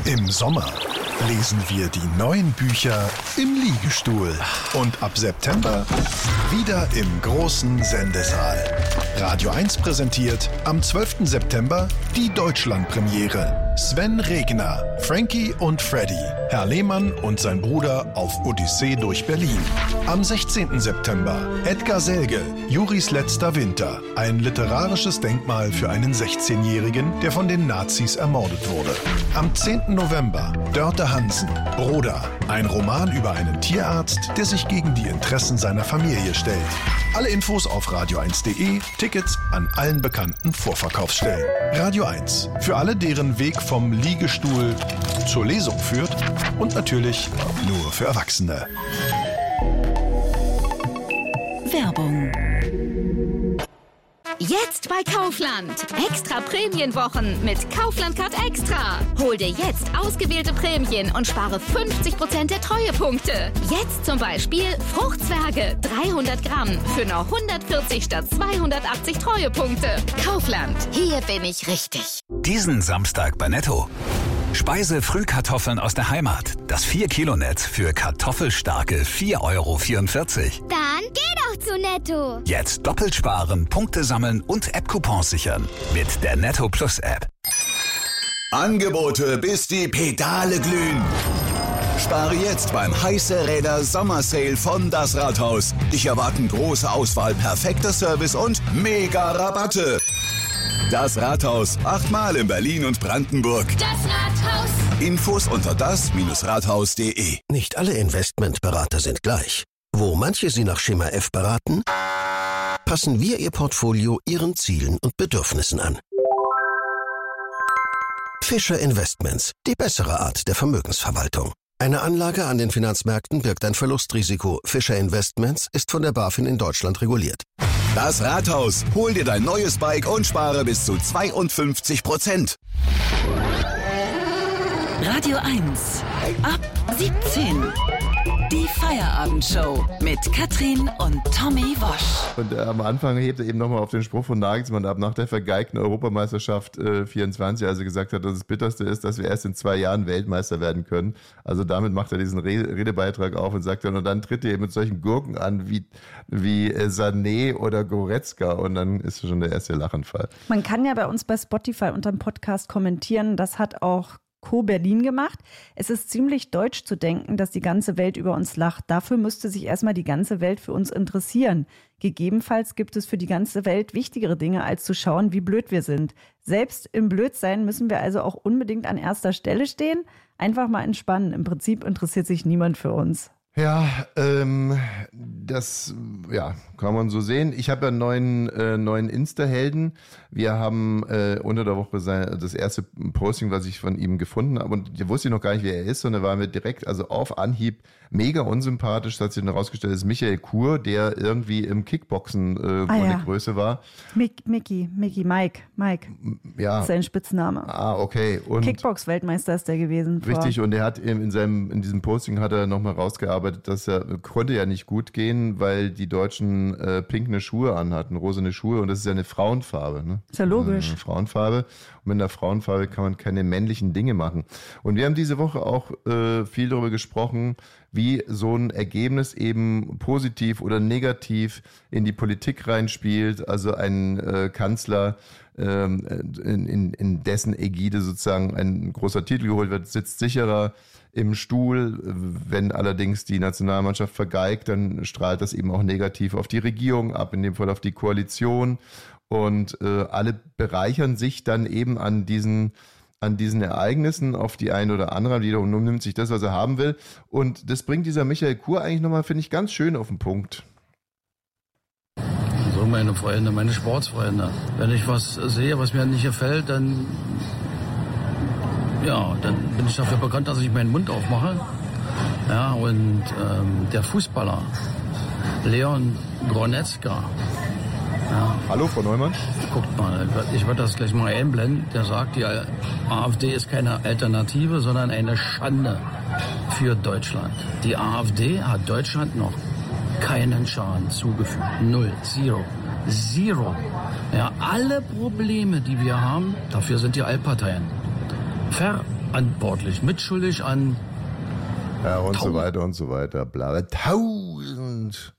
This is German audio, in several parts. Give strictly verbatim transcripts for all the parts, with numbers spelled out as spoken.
Im Sommer lesen wir die neuen Bücher im Liegestuhl. Und ab September wieder im großen Sendesaal. Radio eins präsentiert am zwölften September die Deutschlandpremiere. Sven Regner, Frankie und Freddy, Herr Lehmann und sein Bruder auf Odyssee durch Berlin. Am sechzehnten September Edgar Selge, Juris letzter Winter. Ein literarisches Denkmal für einen sechzehnjährigen, der von den Nazis ermordet wurde. Am zehnten November Dörte Hansen, Broder. Ein Roman über einen Tierarzt, der sich gegen die Interessen seiner Familie stellt. Alle Infos auf radio eins punkt de, Tickets an allen bekannten Vorverkaufsstellen. Radio eins, für alle, deren Weg vom Liegestuhl zur Lesung führt und natürlich nur für Erwachsene. Werbung. Jetzt bei Kaufland. Extra Prämienwochen mit Kaufland Card Extra. Hol dir jetzt ausgewählte Prämien und spare fünfzig Prozent der Treuepunkte. Jetzt zum Beispiel Fruchtzwerge dreihundert Gramm für nur hundertvierzig statt zweihundertachtzig Treuepunkte. Kaufland, hier bin ich richtig. Diesen Samstag bei Netto. Speise-Frühkartoffeln aus der Heimat. Das vier Kilo Netz für kartoffelstarke vier Euro vierundvierzig. Dann geh doch zu Netto. Jetzt doppelt sparen, Punkte sammeln und App-Coupons sichern. Mit der Netto Plus App. Angebote, bis die Pedale glühen. Spare jetzt beim Heiße Räder Sommersale von Das Rathaus. Dich erwarten große Auswahl, perfekter Service und mega Rabatte. Das Rathaus, achtmal in Berlin und Brandenburg. Das Rathaus. Infos unter das Rathaus punkt de. Nicht alle Investmentberater sind gleich. Wo manche Sie nach Schema F beraten, passen wir Ihr Portfolio Ihren Zielen und Bedürfnissen an. Fischer Investments, die bessere Art der Vermögensverwaltung. Eine Anlage an den Finanzmärkten birgt ein Verlustrisiko. Fischer Investments ist von der BaFin in Deutschland reguliert. Das Rathaus. Hol dir dein neues Bike und spare bis zu zweiundfünfzig Prozent. Radio eins. Ab siebzehn. Die Feierabendshow mit Katrin und Tommy Wosch. Und äh, am Anfang hebt er eben nochmal auf den Spruch von Nagelsmann ab, nach der vergeigten Europameisterschaft äh, vierundzwanzig, als er gesagt hat, dass das Bitterste ist, dass wir erst in zwei Jahren Weltmeister werden können. Also damit macht er diesen Re- Redebeitrag auf und sagt dann, und dann tritt er eben mit solchen Gurken an wie, wie äh, Sané oder Goretzka und dann ist schon der erste Lachenfall. Man kann ja bei uns bei Spotify unter dem Podcast kommentieren, das hat auch Co. Berlin gemacht. Es ist ziemlich deutsch zu denken, dass die ganze Welt über uns lacht. Dafür müsste sich erstmal die ganze Welt für uns interessieren. Gegebenenfalls gibt es für die ganze Welt wichtigere Dinge, als zu schauen, wie blöd wir sind. Selbst im Blödsein müssen wir also auch unbedingt an erster Stelle stehen. Einfach mal entspannen. Im Prinzip interessiert sich niemand für uns. Ja, ähm, das ja, kann man so sehen. Ich habe ja einen neuen, äh, neuen Insta-Helden. Wir haben äh, unter der Woche sein, das erste Posting, was ich von ihm gefunden habe. Und ich wusste noch gar nicht, wer er ist. Und er war mir direkt, also auf Anhieb, mega unsympathisch. Das hat sich dann herausgestellt, das ist Michael Kur, der irgendwie im Kickboxen äh, Ah, eine ja. Größe war. Mick, Mickey, Mickey, Mike, Mike. Ja. Das ist sein Spitzname. Ah, okay. Und Kickbox-Weltmeister ist der gewesen. Vor. Richtig, und er hat in seinem, in diesem Posting hat er nochmal rausgearbeitet, dass er konnte ja nicht gut gehen, weil die Deutschen äh, pinkne Schuhe anhatten, rosane Schuhe, und das ist ja eine Frauenfarbe. Ne? Ist ja logisch. Eine Frauenfarbe. Und mit einer Frauenfarbe kann man keine männlichen Dinge machen. Und wir haben diese Woche auch äh, viel darüber gesprochen, wie so ein Ergebnis eben positiv oder negativ in die Politik reinspielt. Also ein äh, Kanzler, ähm, in, in, in dessen Ägide sozusagen ein großer Titel geholt wird, sitzt sicherer im Stuhl. Wenn allerdings die Nationalmannschaft vergeigt, dann strahlt das eben auch negativ auf die Regierung ab, in dem Fall auf die Koalition. Und äh, alle bereichern sich dann eben an diesen an diesen Ereignissen auf die eine oder andere. Jeder nimmt sich das, was er haben will. Und das bringt dieser Michael Kur eigentlich nochmal, finde ich, ganz schön auf den Punkt. So, meine Freunde, meine Sportsfreunde. Wenn ich was sehe, was mir nicht gefällt, dann ja, dann bin ich dafür bekannt, dass ich meinen Mund aufmache. Ja, und ähm, der Fußballer Leon Goretzka. Ja. Hallo, Frau Neumann. Guckt mal, ich werde das gleich mal einblenden. Der sagt, die AfD ist keine Alternative, sondern eine Schande für Deutschland. Die AfD hat Deutschland noch keinen Schaden zugefügt. Null, zero, zero. Ja, alle Probleme, die wir haben, dafür sind die Altparteien verantwortlich, mitschuldig an Ja, und Tausend. so weiter und so weiter. Bla, tausend.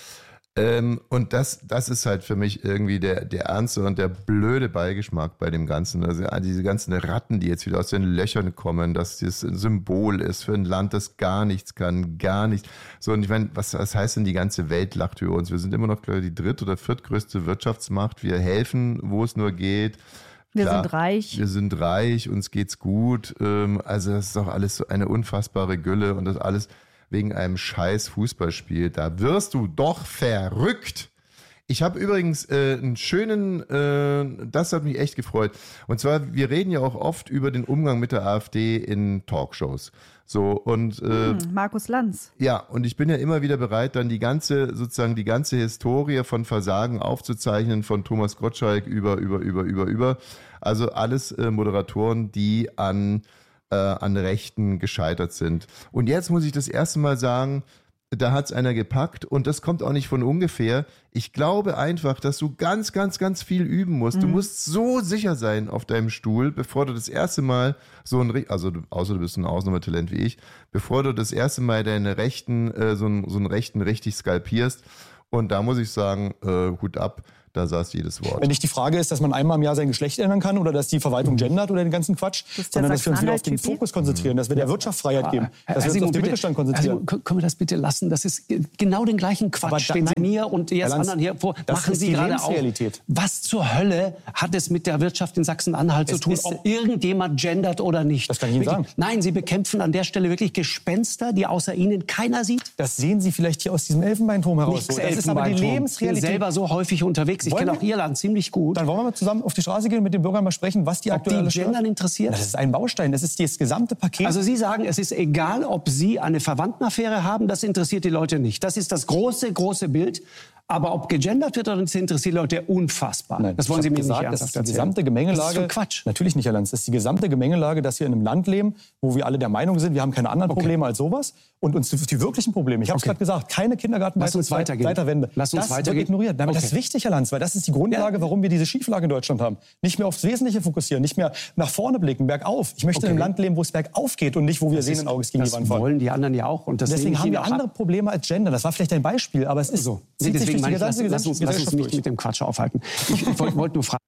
Ähm, und das, das ist halt für mich irgendwie der, der ernste und der blöde Beigeschmack bei dem Ganzen. Also diese ganzen Ratten, die jetzt wieder aus den Löchern kommen, dass das ein Symbol ist für ein Land, das gar nichts kann, gar nichts. So, und ich meine, was, was heißt denn, die ganze Welt lacht über uns? Wir sind immer noch, glaube ich, die dritt- oder viertgrößte Wirtschaftsmacht. Wir helfen, wo es nur geht. Wir Klar, sind reich. Wir sind reich, uns geht's gut. Ähm, also das ist doch alles so eine unfassbare Gülle und das alles wegen einem scheiß Fußballspiel. Da wirst du doch verrückt. Ich habe übrigens äh, einen schönen, äh, das hat mich echt gefreut. Und zwar, wir reden ja auch oft über den Umgang mit der AfD in Talkshows. So und äh, Hm, Markus Lanz. ja, und ich bin ja immer wieder bereit, dann die ganze, sozusagen die ganze Historie von Versagen aufzuzeichnen, von Thomas Gottschalk über, über, über, über, über. Also alles äh, Moderatoren, die an, äh, an Rechten gescheitert sind. Und jetzt muss ich das erste Mal sagen, da hat's einer gepackt und das kommt auch nicht von ungefähr. Ich glaube einfach, dass du ganz, ganz, ganz viel üben musst. Mhm. Du musst so sicher sein auf deinem Stuhl, bevor du das erste Mal so ein, also außer du bist ein Ausnahmetalent wie ich, bevor du das erste Mal deine Rechten, äh, so, einen, so einen Rechten richtig skalpierst. Und da muss ich sagen, äh, Hut ab. Da saß jedes Wort. Wenn nicht die Frage ist, dass man einmal im Jahr sein Geschlecht ändern kann oder dass die Verwaltung gendert oder den ganzen Quatsch, das sondern dass wir uns wieder auf den Fokus konzentrieren, dass wir der Wirtschaft Freiheit geben, dass wir uns auf den Mittelstand konzentrieren. Also, können wir das bitte lassen? Das ist genau den gleichen Quatsch, den Sie mir und jetzt Lanz, anderen hier vor. Das machen ist Sie die gerade auch. Lebensrealität. Was zur Hölle hat es mit der Wirtschaft in Sachsen-Anhalt zu Es tun, ist- ob irgendjemand gendert oder nicht? Das kann ich Ihnen Wirklich? sagen. Nein, Sie bekämpfen an der Stelle wirklich Gespenster, die außer Ihnen keiner sieht. Das sehen Sie vielleicht hier aus diesem Elfenbeinturm heraus. Nichts So. Das ist aber die Elfenbeinturm. Ich bin Lebensrealität. selber so häufig unterwegs. Ich Wollen kenne wir- auch Ihr Land ziemlich gut. Dann wollen wir mal zusammen auf die Straße gehen und mit den Bürgern mal sprechen, was die Ob aktuell die alles stört? Gendern interessiert? Das ist ein Baustein, das ist das gesamte Paket. Also Sie sagen, es ist egal, ob Sie eine Verwandtenaffäre haben, das interessiert die Leute nicht. Das ist das große, große Bild. Aber ob gegendert wird oder nicht, interessiert die Leute unfassbar. Nein, das wollen ich Sie hab mir gesagt, nicht das ernsthaft ist die erzählen. gesamte Gemengelage. Das ist für Quatsch. Natürlich nicht, Herr Lanz. Das ist die gesamte Gemengelage, dass wir in einem Land leben, wo wir alle der Meinung sind, wir haben keine anderen Okay. Probleme als sowas. Und uns die wirklichen Probleme, ich habe es Okay. gerade gesagt, keine Kindergartenbeiträge, Lass uns weitergehen. seit der Wende. Lass uns das weitergehen. wird ignoriert. Nein, aber Das Okay. ist wichtig, Herr Lanz, weil das ist die Grundlage, Ja. warum wir diese Schieflage in Deutschland haben. Nicht mehr aufs Wesentliche fokussieren, nicht mehr nach vorne blicken, bergauf. Ich möchte Okay. in einem Land leben, wo es bergauf geht und nicht, wo wir Das sehenden ist- Auges gegen die das Wand fahren. wollen die anderen ja auch. Und das nehme Deswegen ich haben Ihnen wir auch andere ab. Probleme als Gender. Das war vielleicht ein Beispiel, aber es ist, So. zieht sich Deswegen durch die meine ich, lass, gesamte lass uns, lass uns Gesellschaft nicht durch. mit dem Quatsch aufhalten. Ich wollte wollt nur fragen.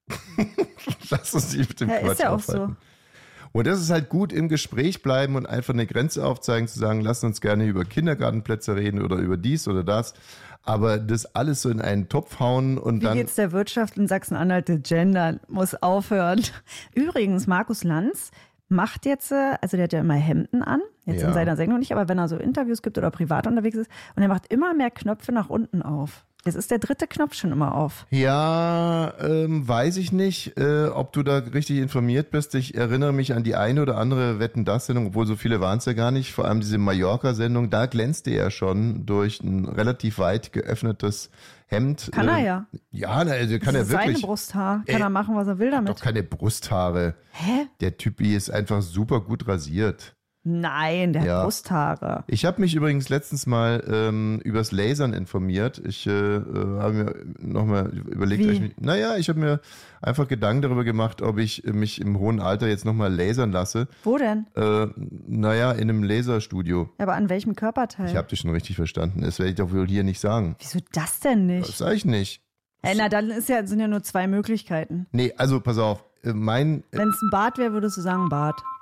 Lass uns nicht mit dem Ja, Quatsch ist ja auch aufhalten. Und das ist halt gut, im Gespräch bleiben und einfach eine Grenze aufzeigen, zu sagen, lass uns gerne über Kindergartenplätze reden oder über dies oder das. Aber das alles so in einen Topf hauen und Wie dann... geht's der Wirtschaft in Sachsen-Anhalt? Der Gender muss aufhören. Übrigens, Markus Lanz macht jetzt, äh, also der hat ja immer Hemden an, jetzt Ja. in seiner Sendung nicht, aber wenn er so Interviews gibt oder privat unterwegs ist, und er macht immer mehr Knöpfe nach unten auf. Jetzt ist der dritte Knopf schon immer auf. Ja, ähm, weiß ich nicht, äh, ob du da richtig informiert bist. Ich erinnere mich an die eine oder andere Wetten-Das-Sendung, obwohl so viele waren es ja gar nicht. Vor allem diese Mallorca-Sendung, da glänzte er schon durch ein relativ weit geöffnetes Hemd. Kann er Ähm, ja. Ja, na, also kann Das er ist seine wirklich. Brusthaar. Kann Ey, er machen, was er will Doch damit. keine Brusthaare. Hä? Der Typi ist einfach super gut rasiert. Nein, der Ja. hat Brusthaare. Ich habe mich übrigens letztens mal ähm, übers Lasern informiert. Ich äh, äh, habe mir nochmal überlegt, Wie? ob ich mich, naja, ich habe mir einfach Gedanken darüber gemacht, ob ich mich im hohen Alter jetzt nochmal lasern lasse. Wo denn? Äh, naja, in einem Laserstudio. Aber an welchem Körperteil? Ich habe dich schon richtig verstanden. Das werde ich doch wohl hier nicht sagen. Wieso das denn Das nicht? sage ich nicht. Äh, na, dann ist ja, sind ja nur zwei Möglichkeiten. Nee, also pass auf. äh, Mein, Wenn es ein Bart wäre, würdest du sagen Bart.